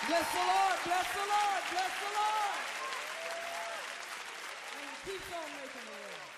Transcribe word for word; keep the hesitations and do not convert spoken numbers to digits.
Bless the Lord, bless the Lord, bless the Lord. And he keeps on making the way.